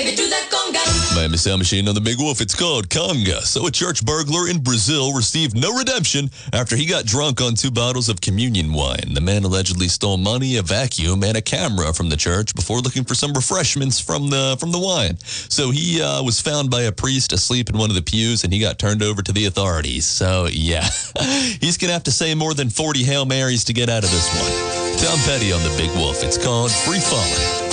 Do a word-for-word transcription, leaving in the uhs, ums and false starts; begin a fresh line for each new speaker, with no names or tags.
Take me to that conga.
Miami Sound Machine on the Big Wolf. It's called Conga. So a church burglar in Brazil received no redemption after he got drunk on two bottles of communion wine. The man allegedly stole money, a vacuum, and a camera from the church before looking for some refreshments from the from the wine. So he uh, was found by a priest asleep in one of the pews, and he got turned over to the authorities. So, yeah, he's going to have to say more than forty Hail Marys to get out of this one. Tom Petty on the Big Wolf. It's called Free Fallin'.